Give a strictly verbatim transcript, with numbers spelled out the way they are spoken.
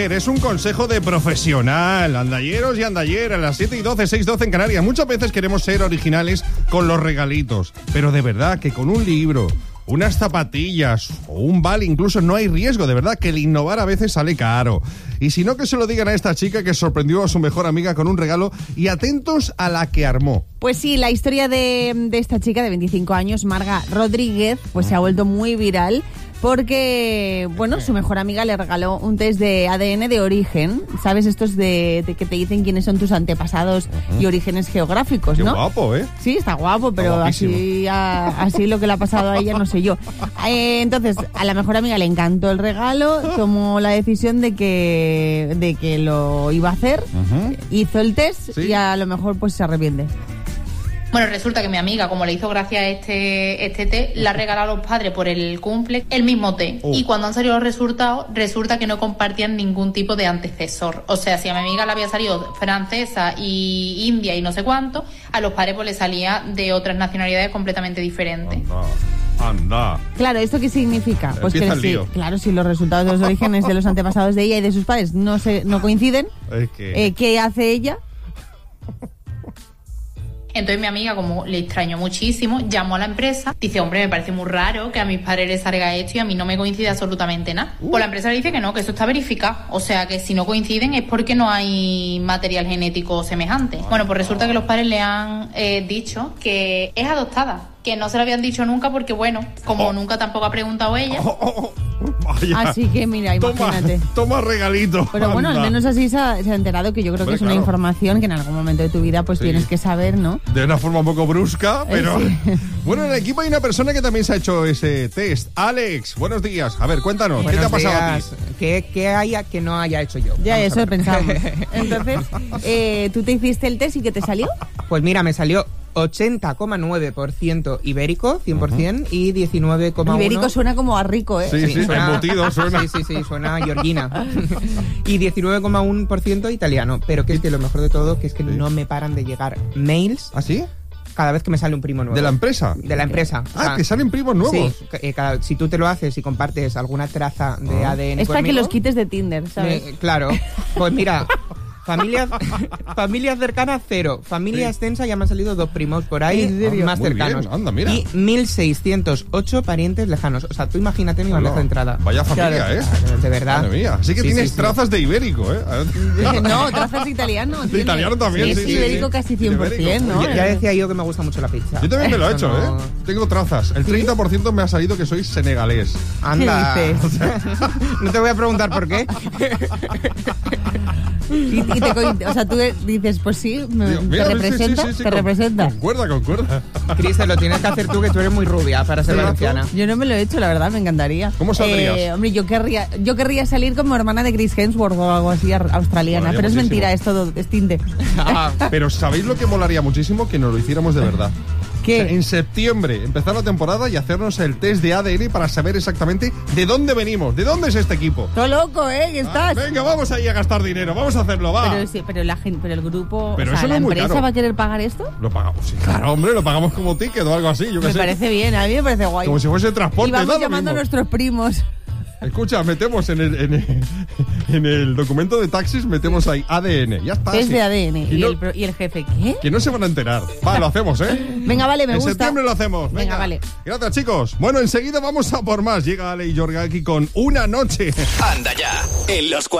ver, es un consejo de profesional. Andalleros y andalleras, las siete y doce, seis y doce en Canarias. Muchas veces queremos ser originales con los regalitos, pero de verdad que con un libro, unas zapatillas o un vale incluso no hay riesgo, de verdad que el innovar a veces sale caro. Y si no, que se lo digan a esta chica que sorprendió a su mejor amiga con un regalo, y atentos a la que armó. Pues sí, la historia de, de esta chica de veinticinco años, Marga Rodríguez, pues se ha vuelto muy viral. Porque, bueno, su mejor amiga le regaló un test de A D N de origen. ¿Sabes? Estos de, de que te dicen quiénes son tus antepasados uh-huh. y orígenes geográficos, ¿no? Qué guapo, ¿eh? Sí, está guapo, pero está así, a, así lo que le ha pasado a ella no sé yo. Eh, entonces, a la mejor amiga le encantó el regalo, tomó la decisión de que, de que lo iba a hacer, uh-huh. hizo el test ¿Sí? y a lo mejor pues se arrepiente. Bueno, resulta que mi amiga, como le hizo gracia a este, este té, le ha regalado a los padres por el cumple el mismo té. Oh. Y cuando han salido los resultados, resulta que no compartían ningún tipo de antecesor. O sea, si a mi amiga le había salido francesa y india y no sé cuánto, a los padres pues le salía de otras nacionalidades completamente diferentes. Anda. Anda. Claro, ¿esto qué significa? Pues Empieza que sí, claro, si los resultados de los orígenes de los antepasados de ella y de sus padres no se no coinciden, es que... eh, ¿qué hace ella? Entonces mi amiga, como le extrañó muchísimo, llamó a la empresa, dice, hombre, me parece muy raro que a mis padres les salga esto y a mí no me coincide absolutamente nada. Uh. Pues la empresa le dice que no, que eso está verificado. O sea, que si no coinciden es porque no hay material genético semejante. Bueno, pues resulta que los padres le han eh, dicho que es adoptada, que no se lo habían dicho nunca porque, bueno, como oh. nunca tampoco ha preguntado ella... Oh, oh, oh. Vaya. Así que mira, imagínate. Toma, toma regalito. Pero bueno, anda. Al menos así se ha, se ha enterado, que yo creo que Hombre, es una claro. información que en algún momento de tu vida pues sí. tienes que saber, ¿no? De una forma un poco brusca, pero... Sí. Bueno, en el equipo hay una persona que también se ha hecho ese test. Alex, buenos días. A ver, cuéntanos, buenos ¿qué te ha pasado días. a ti? ¿Qué, ¿Qué haya que no haya hecho yo? Ya, Vamos eso pensamos. Entonces, eh, ¿tú te hiciste el test y qué te salió? Pues mira, me salió ochenta coma nueve por ciento ibérico, cien por ciento, uh-huh. y diecinueve coma uno por ciento... Ibérico suena como a rico, ¿eh? Sí, sí, sí suena, embutido suena. Sí, sí, sí, suena a Georgina. Y diecinueve coma uno por ciento italiano. Pero que es que lo mejor de todo, que es que sí. no me paran de llegar mails... ¿Ah, sí? Cada vez que me sale un primo nuevo. ¿De la empresa? De la empresa. Ah, o sea, ¿que salen primos nuevos? Sí, eh, cada, si tú te lo haces y compartes alguna traza de ah. A D N Es para conmigo, que los quites de Tinder, ¿sabes? Eh, claro. Pues mira... Familia, familia cercana, cero. Familia sí. extensa, ya me han salido dos primos por ahí, más Muy cercanos. Bien, anda, mira. Y mil seiscientos ocho parientes lejanos. O sea, tú imagínate mi bandeja de entrada. Vaya familia, claro, ¿eh? De verdad. Madre mía. Así que sí, tienes sí, trazas sí. de ibérico, ¿eh? No, trazas de italiano. De italiano también, sí. sí. Es ibérico sí. casi cien por ciento, ¿no? Ya, ya decía yo que me gusta mucho la pizza. Yo también me lo he hecho, no... ¿eh? Tengo trazas. El treinta por ciento me ha salido que soy senegalés. Anda. ¿Qué dices? O sea, no te voy a preguntar por qué. Y, y te, o sea, tú dices, pues sí, me, Digo, mira, ¿te representa? Sí, sí, sí, ¿Te con, representa? Concuerda, concuerda. Cris, te lo tienes que hacer tú, que tú eres muy rubia para ser valenciana. Yo no me lo he hecho, la verdad, me encantaría. ¿Cómo saldrías? Eh, hombre, yo querría, yo querría salir como hermana de Chris Hemsworth o algo así, australiana. Bueno, pero muchísimo. Es mentira, es todo, es tinte. Ah, pero ¿sabéis lo que molaría muchísimo? Que nos lo hiciéramos de verdad. ¿Qué? O sea, en septiembre empezar la temporada y hacernos el test de A D N para saber exactamente de dónde venimos, de dónde es este equipo. Todo loco, ¿eh? ¿Qué estás? Ah, venga, vamos ahí a gastar dinero, vamos a hacerlo, va. Pero, sí, pero, la gente, pero el grupo, pero o sea, eso ¿la no es empresa muy caro. va a querer pagar esto? Lo pagamos, sí, claro, hombre, lo pagamos como ticket o algo así, yo qué Me sé. parece bien, a mí me parece guay. Como si fuese transporte. Y vamos llamando a nuestros primos. Escucha, metemos en el, en, el, en el documento de taxis, metemos ahí A D N. Ya está. Test de A D N. Y, ¿Y, no, el, ¿Y el jefe qué? Que no se van a enterar. Va, lo hacemos, ¿eh? Venga, vale, me en gusta. En septiembre lo hacemos. Venga, Venga, vale. Gracias, chicos. Bueno, enseguida vamos a por más. Llega Ale y Jorge aquí con Una Noche. Anda ya. En los